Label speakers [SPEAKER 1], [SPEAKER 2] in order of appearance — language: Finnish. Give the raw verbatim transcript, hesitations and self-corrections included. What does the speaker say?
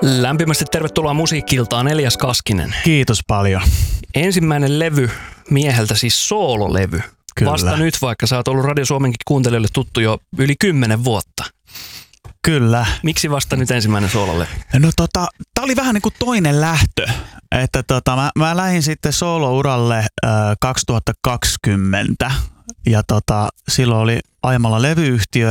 [SPEAKER 1] Lämpimästi tervetuloa Musiikki-iltaan, Elias Kaskinen.
[SPEAKER 2] Kiitos paljon.
[SPEAKER 1] Ensimmäinen levy mieheltä, siis soololevy.
[SPEAKER 2] Kyllä.
[SPEAKER 1] Vasta nyt, vaikka sä oot ollut Radio Suomenkin kuuntelijoille tuttu jo yli kymmenen vuotta.
[SPEAKER 2] Kyllä.
[SPEAKER 1] Miksi vasta nyt ensimmäinen soololevy?
[SPEAKER 2] No tota, tää oli vähän niin kuin toinen lähtö. Että tota, mä, mä lähdin sitten soolouralle äh, kaksituhattakaksikymmentä ja tota, silloin oli Aimalla levyyhtiö